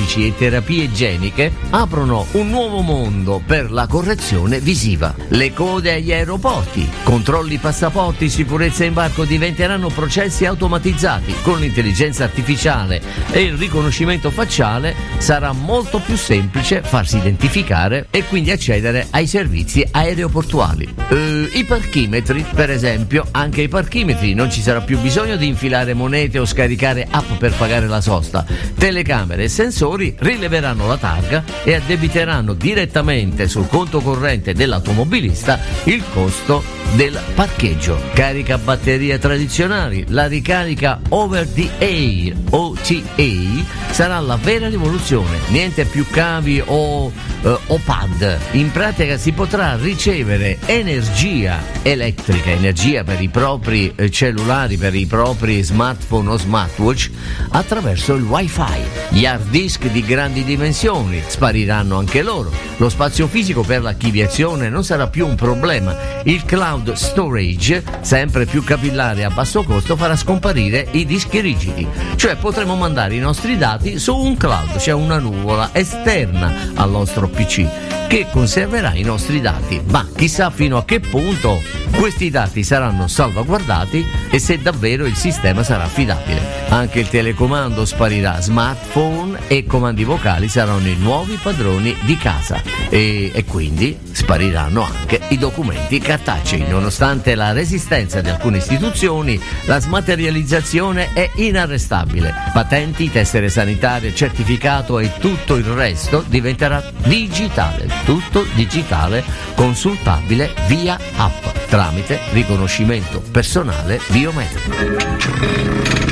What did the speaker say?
medici e terapie igieniche aprono un nuovo mondo per la correzione visiva. Le code agli aeroporti, controlli passaporti, sicurezza imbarco diventeranno processi automatizzati. Con l'intelligenza artificiale e il riconoscimento facciale sarà molto più semplice farsi identificare e quindi accedere ai servizi aeroportuali. I parchimetri, per esempio, anche i parchimetri, non ci sarà più bisogno di infilare monete o scaricare app per pagare la sosta. Telecamere e sensori rileveranno la targa e addebiteranno direttamente sul conto corrente dell'automobilista il costo del parcheggio. Carica batterie tradizionali, la ricarica over the air OTA sarà la vera rivoluzione. Niente più cavi o pad. In pratica si potrà ricevere energia elettrica, energia per i propri cellulari, per i propri smartphone o smartwatch attraverso il wifi. Gli hard disk di grandi dimensioni spariranno anche loro. Lo spazio fisico per l'archiviazione non sarà più un problema. Il cloud storage, sempre più capillare a basso costo, farà scomparire i dischi rigidi. Cioè potremo mandare i nostri dati su un cloud, cioè una nuvola esterna al nostro PC che conserverà i nostri dati, ma chissà fino a che punto questi dati saranno salvaguardati e se davvero il sistema sarà affidabile. Anche il telecomando sparirà, smartphone e comandi vocali saranno i nuovi padroni di casa e quindi spariranno anche i documenti cartacei. Nonostante la resistenza di alcune istituzioni, la smaterializzazione è inarrestabile. Patenti, tessere sanitarie, certificato e tutto il resto diventerà digitale, tutto digitale, consultabile via app tramite riconoscimento personale biometrico.